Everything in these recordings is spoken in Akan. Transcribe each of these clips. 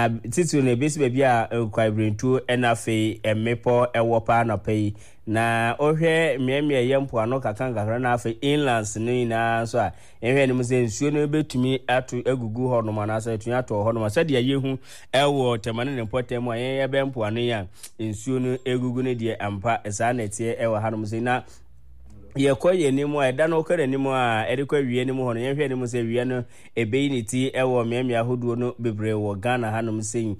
titu ne besi baby a kwabrentu enafe emepo ewopa na pay na ohwe miemie yempo ano kakra na afe inlands ni na so a ehwe ne mse nsuo no betumi atu egugu ho no manasa etun ato ho no masa de yehu ewo temane ne potem a yen yebempo ano ya nsuo no egugu ne de ampa esa na tie ewo ha no mse na ye koye ni mo eda no kare ni mo a edekwa wie ni mo ho no ye hwe ni mo se wie no ebeiniti ewo miamia ahoduo no bebre wo Ghana hanom sen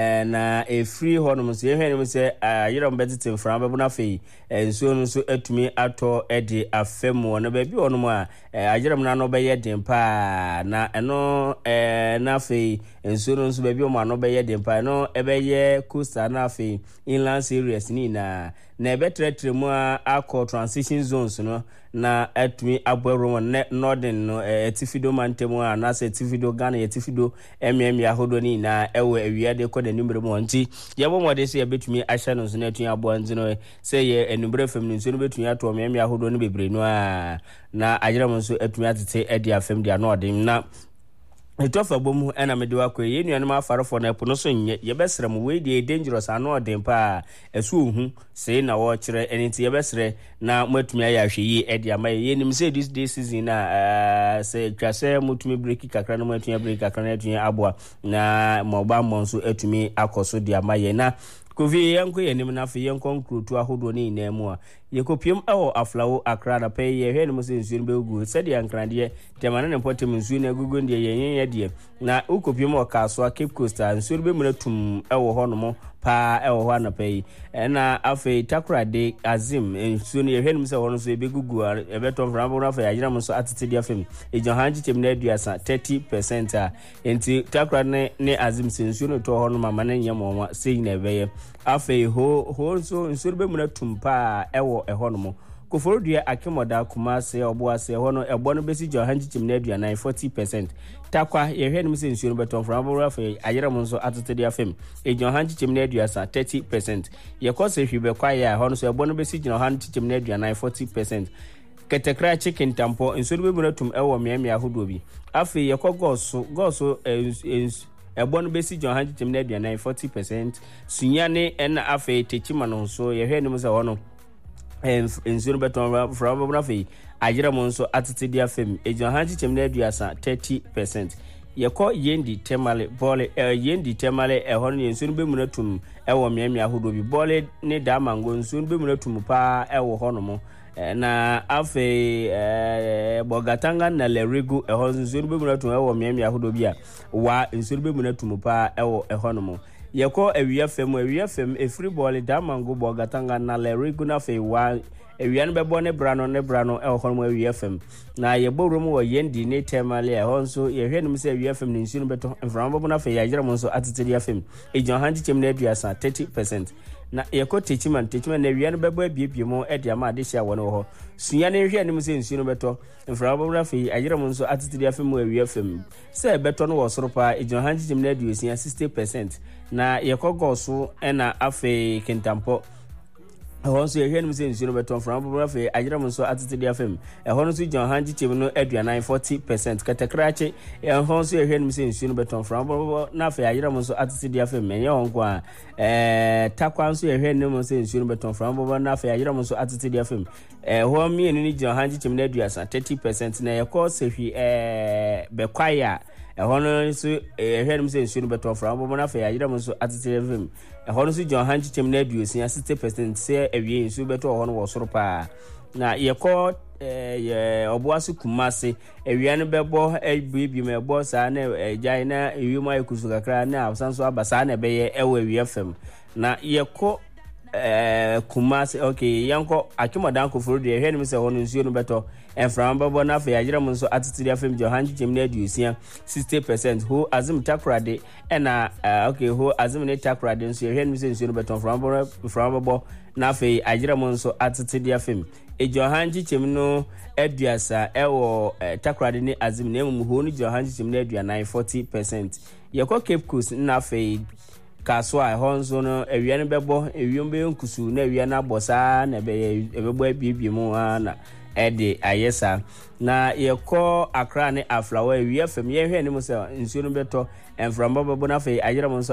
na free ho no se ye hwe ni mo se ayero mbetete mfran bebo na fe ensuo no so atumi ato ede afemu no ba bi ho no mo a ayero na no be ye den pa na eno na fe ensuo no so ba bi ho ma no be ye den pa no ebe ye coastal na fe inland areas ni na ebetre mu akọ transition zones no na atumi abwero northern no etifido mantemu na se etifido Ghana etifido emmia hodo ni na ewe awia de koda nimbre mo nti yebo mode se yebetumi ahya no so na atumi abo anzi no se ye enumbre fam ni so no betumi ato emmia hodo no bebre no na agyera mo so atumi atete edi afam dia no odin na etofa bomu ena mede wakọ ye nuanom afarefo na epo no so nye yebesrem we dey dangerous ano odin pa esu ohu sei na wo kire enti yebesre na matumi ayahwe yi ede amaye ye nim say this day season na say twase mutumi break kakra no matumi break kakra na atumi aboa na moba monso atumi akoso de amaye na kovi yanko yenim na fe yankon krutu ahodo ni na mu a yekopiem ewo aflawo akra na pay ye hwe ni mo se nsuo no begu se de ankrade temane ne potem nsuo na gugu de yenye de na ukopiem o kaso Cape Coast nsuo be munatum ewo ho no mo pa ewo ho na pay na afi takrade azim nsuo no ye hwe ni mo se ho no so ebegugu ebeton frambo na fe agira mo so atete dia fam ejohanji tem na aduasa 30% a enti takrade ne azim se nsuo no to ho no mama na nyemo sei na ebeye afi ho so nsuo be munatum pa ewo ehonomo koforodua akimoda kumase oboase hono ebo no besi Johanji chimna aduana 40% takwa ye hwe nim se nsuo no beton frambo afa ayera mo nso atete dia fam Johanji chimna aduasa 30% ye kose hwibe kwa ya hono so ebo no besi Johanji chimna aduana 40% ketekra chicken tampo nsuo no be munatum ewo miamia hodo bi afa ye kogoso ebo no besi Johanji chimna aduana 40% sunyane ena afa techima no so ye hwe nim se hono ensuro beton from brafi ajira mo nso atete dia fam Johanji chemna aduasa 30% yeko yendi temale bole yendi temale hono ensuro be munatum ewo miamia hodo bi bole ne da mango ensuro be munatum pa ewo hono mo na afe bogatanga na lerego hono ensuro be munatum ewo miamia hodo bi a wa ensuro be munatum pa ewo hono mo yeko awia fam efree ball da mango bogatanga na lerego na fe wa awia no bebo ne brano e ho mo awia fam na yebo rom wo yendi ne temale ho nso ye hwe nim se awia fam ne nsinu beto mframbo na fe yagira mo nso atete dia fam Johanji chemna aduasa 30% na yeko techima na awia no bebo abiebie mo e dia ma de hia wo no ho suya ne hwe nim se nsinu beto mframbo na fe yagira mo nso atete dia fam mo awia fam se beto no wo soro pa Johanji chemna aduasa 60% na yekogoso ena afe kentampo ehonso ye hwenu se nsuo beton frambo afe agira mo nso atete dia fam ehonso so Johanji chim no aduana 40% katakrache ehonso ye hwenu se nsuo beton frambo na afe agira mo nso atete dia fam menye honko a takwanso ye hwenu mo se nsuo beton frambo na afe agira mo nso atete dia fam ho mi enu ni Johanji chim na aduasa 30% na yeko sehwi bekwaya hono so hwenu se nsuo beton frambo na afe agira mo nso atete dia fam hono so Johanji chemna aduasa 60% se awie nsu beto hono wo soro pa na yeko oboasu kumase awia no bebo ebibi mebo sa na jai na ewima ekusu kakra na asanso abasa na beye ewo awia fam na yeko kumase okay yanko akimodan ko furu de hwenu se hono nsuo no beto enfram babo na fa yagira mo nso atete dia fam Johanji chemna aduasa 60% ho azim takrade ena okay ho azim ne takrade nso hwenu se nsuo no beto enfram babo na fa yagira mo nso atete dia fam Johanji chemno aduasa ewo takrade ne azim ne mu ho ni Johanji chemna aduana 40% yeko Cape Coast na fa kaso a honzo no awia no bebo ewiom be nkusu na awia na abosa na bebo abiebie mu na ede ayesa na yeko Accra ne Aflawa awia fam ye hwe ne mo se nsuo no beto enframba bebo na fe agira mo nso